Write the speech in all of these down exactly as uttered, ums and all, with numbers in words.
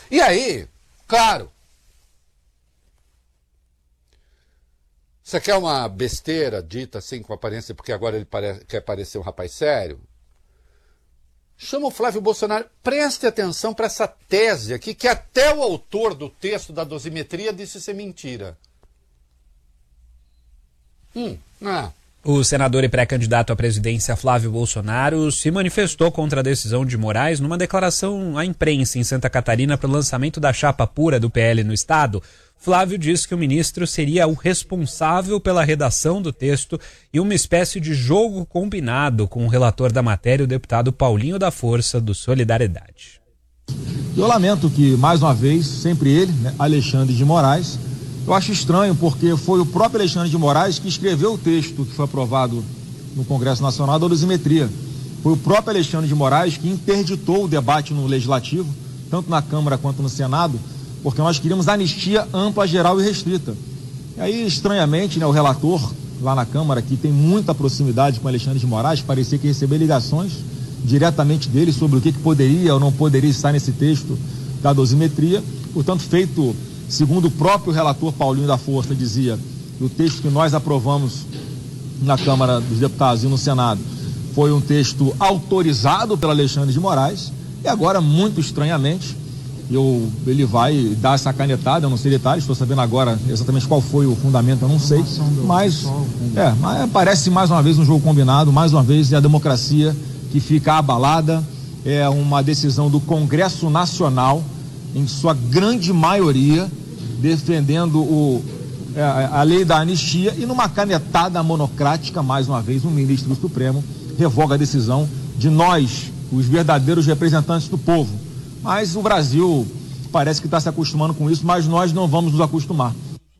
E aí, claro, você quer uma besteira dita assim com aparência, porque agora ele parece, quer parecer um rapaz sério? Chama o Flávio Bolsonaro, preste atenção para essa tese aqui, que até o autor do texto da dosimetria disse ser mentira. Hum, ah. O senador e pré-candidato à presidência Flávio Bolsonaro se manifestou contra a decisão de Moraes numa declaração à imprensa em Santa Catarina para o lançamento da chapa pura do P L no estado. Flávio disse que o ministro seria o responsável pela redação do texto e uma espécie de jogo combinado com o relator da matéria, o deputado Paulinho da Força, do Solidariedade. Eu lamento que, mais uma vez, sempre ele, né, Alexandre de Moraes. Eu acho estranho porque foi o próprio Alexandre de Moraes que escreveu o texto que foi aprovado no Congresso Nacional da dosimetria. Foi o próprio Alexandre de Moraes que interditou o debate no Legislativo, tanto na Câmara quanto no Senado, porque nós queríamos anistia ampla, geral e restrita. E aí, estranhamente, né, o relator lá na Câmara, que tem muita proximidade com Alexandre de Moraes, parecia que recebeu ligações diretamente dele sobre o que, que poderia ou não poderia estar nesse texto da dosimetria. Portanto, feito... Segundo o próprio relator Paulinho da Força dizia, o texto que nós aprovamos na Câmara dos Deputados e no Senado foi um texto autorizado pelo Alexandre de Moraes e agora, muito estranhamente, eu, ele vai dar essa canetada, eu não sei detalhes, estou sabendo agora exatamente qual foi o fundamento, eu não sei, mas, é, mas parece mais uma vez um jogo combinado, mais uma vez é a democracia que fica abalada, é uma decisão do Congresso Nacional, em sua grande maioria, defendendo o, a, a lei da anistia e numa canetada monocrática, mais uma vez, um ministro do Supremo revoga a decisão de nós, os verdadeiros representantes do povo. Mas o Brasil parece que está se acostumando com isso, mas nós não vamos nos acostumar.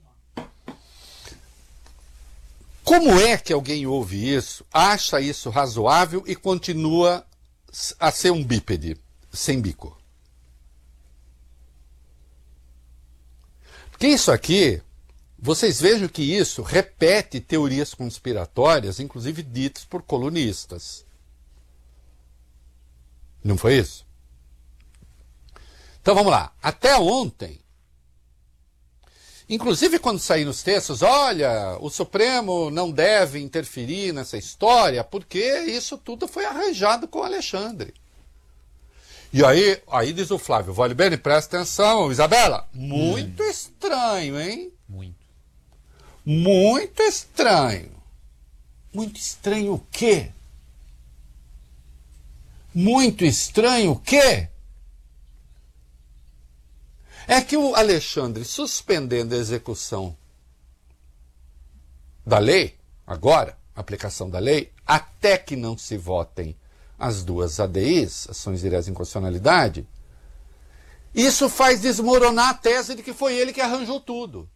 Como é que alguém ouve isso, acha isso razoável e continua a ser um bípede, sem bico? Porque isso aqui, vocês vejam que isso repete teorias conspiratórias, inclusive ditas por colunistas. Não foi isso? Então vamos lá. Até ontem, inclusive quando saíram nos textos, olha, o Supremo não deve interferir nessa história, porque isso tudo foi arranjado com o Alexandre. E aí, aí diz o Flávio, vale bem, presta atenção, Isabela, muito hum. estranho, hein? Muito. Muito estranho. Muito estranho o quê? Muito estranho o quê? É que o Alexandre, suspendendo a execução da lei, agora, aplicação da lei, até que não se votem as duas A D Is, ações diretas de inconstitucionalidade, isso faz desmoronar a tese de que foi ele que arranjou tudo.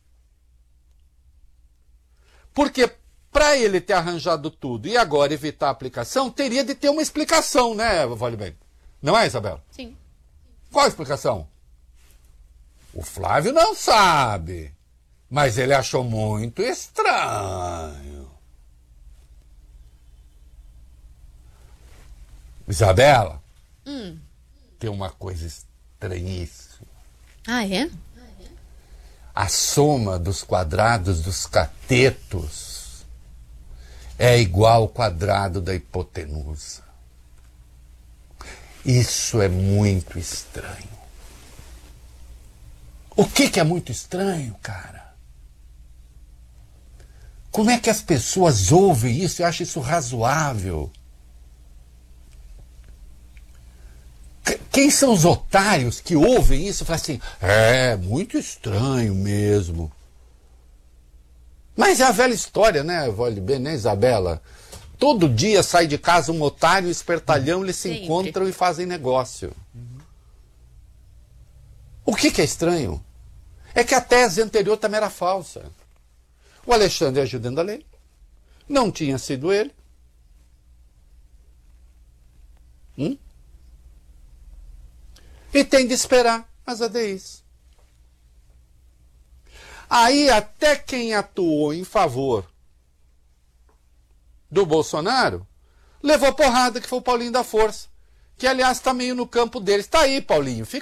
Porque para ele ter arranjado tudo e agora evitar a aplicação, teria de ter uma explicação, né, Vale Bem? Não é, Isabela? Sim. Qual a explicação? O Flávio não sabe, mas ele achou muito estranho. Isabela, hum. tem uma coisa estranhíssima. Ah, é? A soma dos quadrados dos catetos é igual ao quadrado da hipotenusa. Isso é muito estranho. O que que é muito estranho, cara? Como é que as pessoas ouvem isso e acham isso razoável? Quem são os otários que ouvem isso e falam assim, é, muito estranho mesmo. Mas é a velha história, né, Vale Bem, né, Isabela? Todo dia sai de casa um otário e um espertalhão, eles se Sempre. encontram e fazem negócio. Uhum. O que que é estranho? É que a tese anterior também era falsa. O Alexandre agiu dentro da lei. Não tinha sido ele. Hum? E tem de esperar as A D Is. Aí até quem atuou em favor do Bolsonaro levou porrada, que foi o Paulinho da Força. Que, aliás, está meio no campo deles. Está aí, Paulinho. Fica